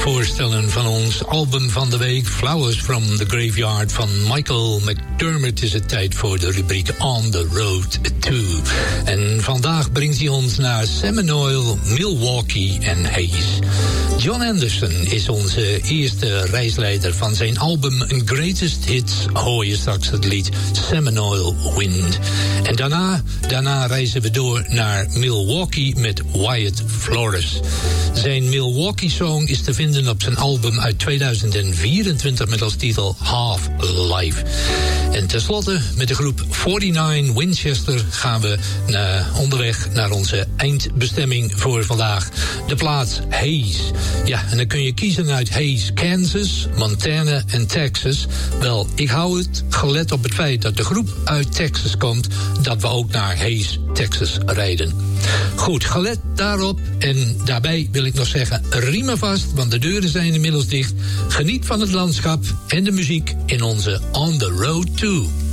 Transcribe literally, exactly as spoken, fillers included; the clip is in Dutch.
voorstellen van ons album van de week, Flowers from the Graveyard van Michael McDermott, is het tijd voor de rubriek On the Road To. En vandaag brengt hij ons naar Seminole, Milwaukee en Hayes. John Anderson is onze eerste reisleider van zijn album Greatest Hits. Hoor je straks het lied Seminole Wind. En daarna, daarna reizen we door naar Milwaukee met Wyatt Flores. Zijn Milwaukee-song is te vinden op zijn album uit tweeduizend vierentwintig met als titel Half Life. En tenslotte met de groep negenenveertig Winchester gaan we uh, onderweg naar onze eindbestemming voor vandaag. De plaats Hayes. Ja, en dan kun je kiezen uit Hayes, Kansas, Montana en Texas. Wel, ik hou het gelet op het feit dat de groep uit Texas komt, dat we ook naar Hayes, Texas rijden. Goed, gelet daarop en daarbij wil ik nog zeggen, riemen vast, want de deuren zijn inmiddels dicht. Geniet van het landschap en de muziek in onze On the Road To.